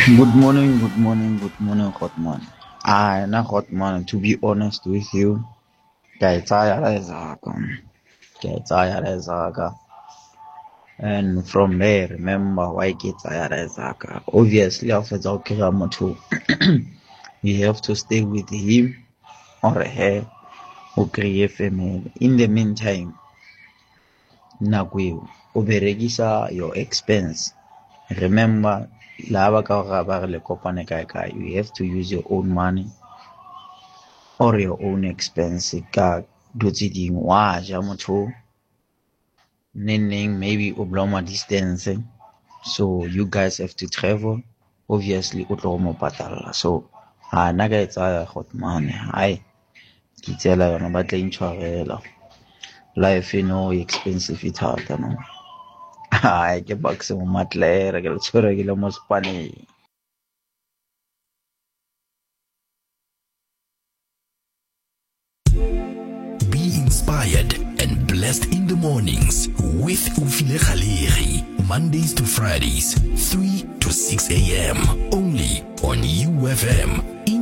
Good morning, Hotman. Na Hotman, to be honest with you, Kaitsaya and from there, remember why Kaitsaya. Obviously, after Motho, you have to stay with him or her who create family. In the meantime, Nakwe, Uberegisa your expense. Remember, laba ka ba le kopane kae, you have to use your own money or your own expense ka dutse dingwe wa ja motho maybe o bloma distance, so you guys have to travel, obviously o tlo mo patala. So nna ka e tsaya Hotman, hai ke tsela yona ba tla intshwarela, life expensive thata no. Hai ke bakse mo matlere ke le tshwere ke le mo sepaneng. Be inspired and blessed in the mornings with Ufile Khaleri. Mondays to Fridays, 3 to 6 a.m. Only on UFM.